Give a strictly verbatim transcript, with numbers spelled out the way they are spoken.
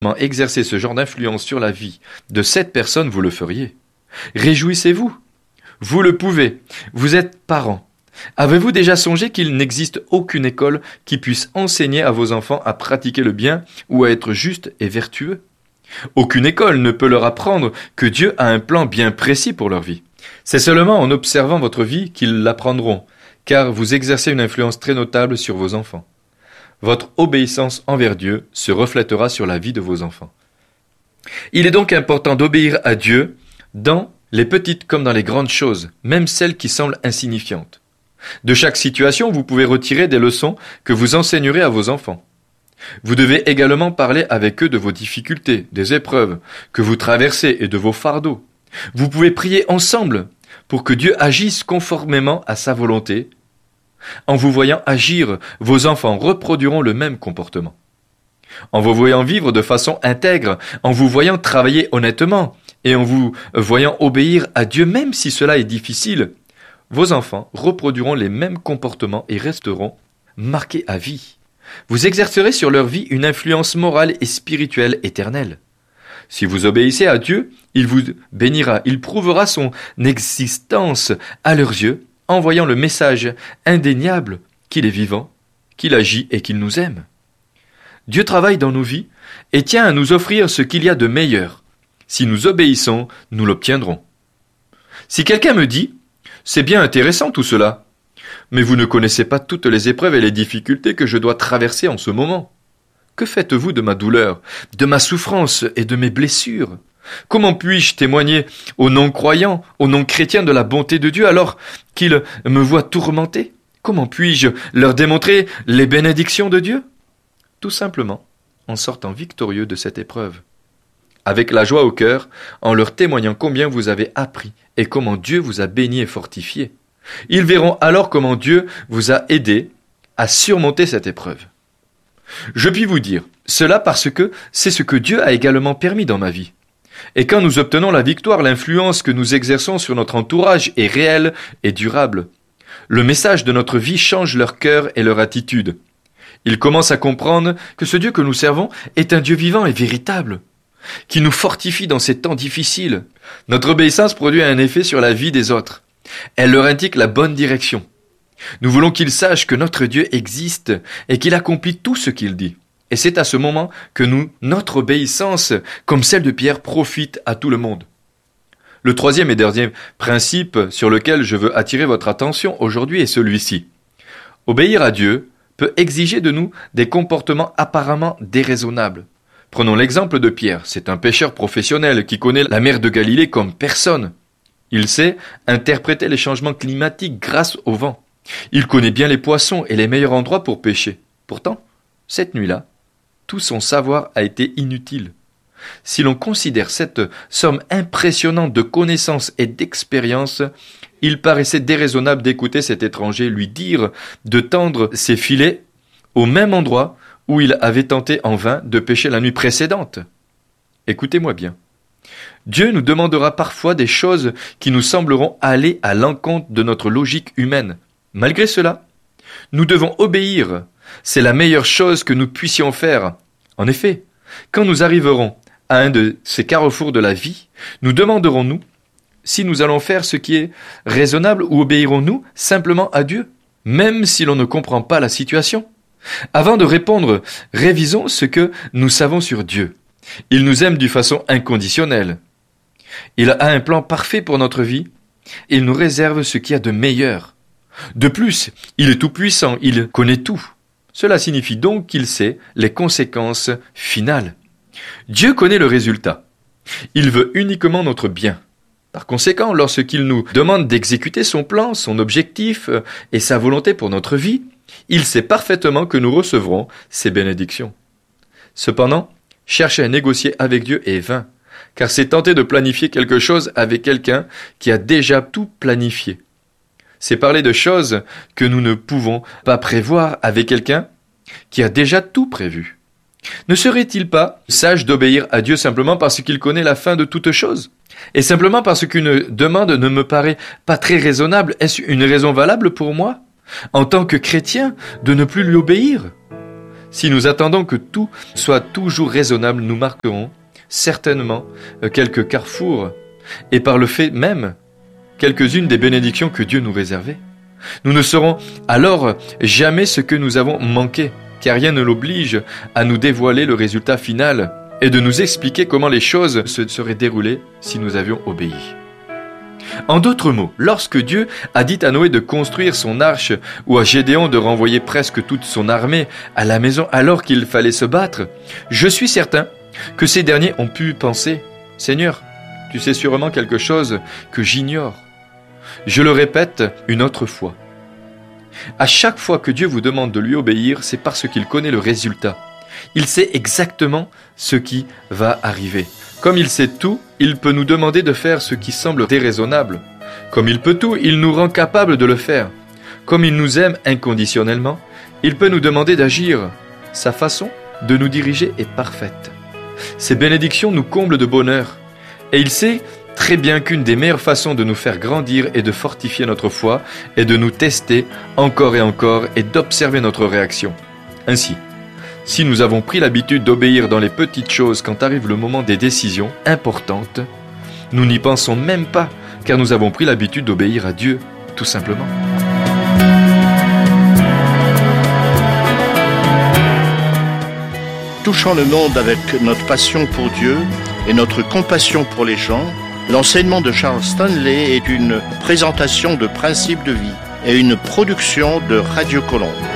exercer ce genre d'influence sur la vie de cette personne, vous le feriez. Réjouissez-vous. Vous le pouvez. Vous êtes parents. Avez-vous déjà songé qu'il n'existe aucune école qui puisse enseigner à vos enfants à pratiquer le bien ou à être juste et vertueux? Aucune école ne peut leur apprendre que Dieu a un plan bien précis pour leur vie. C'est seulement en observant votre vie qu'ils l'apprendront, car vous exercez une influence très notable sur vos enfants. Votre obéissance envers Dieu se reflètera sur la vie de vos enfants. Il est donc important d'obéir à Dieu dans les petites comme dans les grandes choses, même celles qui semblent insignifiantes. De chaque situation, vous pouvez retirer des leçons que vous enseignerez à vos enfants. Vous devez également parler avec eux de vos difficultés, des épreuves que vous traversez et de vos fardeaux. Vous pouvez prier ensemble pour que Dieu agisse conformément à sa volonté. En vous voyant agir, vos enfants reproduiront le même comportement. En vous voyant vivre de façon intègre, en vous voyant travailler honnêtement et en vous voyant obéir à Dieu même si cela est difficile, vos enfants reproduiront les mêmes comportements et resteront marqués à vie. Vous exercerez sur leur vie une influence morale et spirituelle éternelle. Si vous obéissez à Dieu, il vous bénira, il prouvera son existence à leurs yeux, envoyant le message indéniable qu'il est vivant, qu'il agit et qu'il nous aime. Dieu travaille dans nos vies et tient à nous offrir ce qu'il y a de meilleur. Si nous obéissons, nous l'obtiendrons. Si quelqu'un me dit « C'est bien intéressant tout cela », mais vous ne connaissez pas toutes les épreuves et les difficultés que je dois traverser en ce moment. Que faites-vous de ma douleur, de ma souffrance et de mes blessures? Comment puis-je témoigner aux non-croyants, aux non-chrétiens de la bonté de Dieu alors qu'ils me voient tourmenté? Comment puis-je leur démontrer les bénédictions de Dieu? Tout simplement en sortant victorieux de cette épreuve. Avec la joie au cœur, en leur témoignant combien vous avez appris et comment Dieu vous a béni et fortifié. Ils verront alors comment Dieu vous a aidé à surmonter cette épreuve. Je puis vous dire cela parce que c'est ce que Dieu a également permis dans ma vie. Et quand nous obtenons la victoire, l'influence que nous exerçons sur notre entourage est réelle et durable. Le message de notre vie change leur cœur et leur attitude. Ils commencent à comprendre que ce Dieu que nous servons est un Dieu vivant et véritable, qui nous fortifie dans ces temps difficiles. Notre obéissance produit un effet sur la vie des autres. Elle leur indique la bonne direction. Nous voulons qu'ils sachent que notre Dieu existe et qu'il accomplit tout ce qu'il dit. Et c'est à ce moment que nous, notre obéissance, comme celle de Pierre, profite à tout le monde. Le troisième et dernier principe sur lequel je veux attirer votre attention aujourd'hui est celui-ci. Obéir à Dieu peut exiger de nous des comportements apparemment déraisonnables. Prenons l'exemple de Pierre. C'est un pêcheur professionnel qui connaît la mer de Galilée comme personne. Il sait interpréter les changements climatiques grâce au vent. Il connaît bien les poissons et les meilleurs endroits pour pêcher. Pourtant, cette nuit-là, tout son savoir a été inutile. Si l'on considère cette somme impressionnante de connaissances et d'expérience, il paraissait déraisonnable d'écouter cet étranger lui dire de tendre ses filets au même endroit où il avait tenté en vain de pêcher la nuit précédente. Écoutez-moi bien. Dieu nous demandera parfois des choses qui nous sembleront aller à l'encontre de notre logique humaine. Malgré cela, nous devons obéir. C'est la meilleure chose que nous puissions faire. En effet, quand nous arriverons à un de ces carrefours de la vie, nous demanderons-nous si nous allons faire ce qui est raisonnable ou obéirons-nous simplement à Dieu, même si l'on ne comprend pas la situation. Avant de répondre, révisons ce que nous savons sur Dieu. Il nous aime d'une façon inconditionnelle. Il a un plan parfait pour notre vie. Il nous réserve ce qu'il y a de meilleur. De plus, il est tout-puissant, il connaît tout. Cela signifie donc qu'il sait les conséquences finales. Dieu connaît le résultat. Il veut uniquement notre bien. Par conséquent, lorsqu'il nous demande d'exécuter son plan, son objectif et sa volonté pour notre vie, il sait parfaitement que nous recevrons ses bénédictions. Cependant, chercher à négocier avec Dieu est vain, car c'est tenter de planifier quelque chose avec quelqu'un qui a déjà tout planifié. C'est parler de choses que nous ne pouvons pas prévoir avec quelqu'un qui a déjà tout prévu. Ne serait-il pas sage d'obéir à Dieu simplement parce qu'il connaît la fin de toute chose? Et simplement parce qu'une demande ne me paraît pas très raisonnable, est-ce une raison valable pour moi, en tant que chrétien, de ne plus lui obéir? Si nous attendons que tout soit toujours raisonnable, nous marquerons certainement quelques carrefours et par le fait même quelques-unes des bénédictions que Dieu nous réservait. Nous ne saurons alors jamais ce que nous avons manqué, car rien ne l'oblige à nous dévoiler le résultat final et de nous expliquer comment les choses se seraient déroulées si nous avions obéi. En d'autres mots, lorsque Dieu a dit à Noé de construire son arche ou à Gédéon de renvoyer presque toute son armée à la maison alors qu'il fallait se battre, je suis certain que ces derniers ont pu penser « Seigneur, tu sais sûrement quelque chose que j'ignore. » Je le répète une autre fois. À chaque fois que Dieu vous demande de lui obéir, c'est parce qu'il connaît le résultat. Il sait exactement ce qui va arriver. Comme il sait tout, il peut nous demander de faire ce qui semble déraisonnable. Comme il peut tout, il nous rend capables de le faire. Comme il nous aime inconditionnellement, il peut nous demander d'agir. Sa façon de nous diriger est parfaite. Ses bénédictions nous comblent de bonheur. Et il sait très bien qu'une des meilleures façons de nous faire grandir et de fortifier notre foi est de nous tester encore et encore et d'observer notre réaction. Ainsi, si nous avons pris l'habitude d'obéir dans les petites choses quand arrive le moment des décisions importantes, nous n'y pensons même pas, car nous avons pris l'habitude d'obéir à Dieu, tout simplement. Touchant le monde avec notre passion pour Dieu et notre compassion pour les gens, l'enseignement de Charles Stanley est une présentation de principes de vie et une production de Radio Colombe.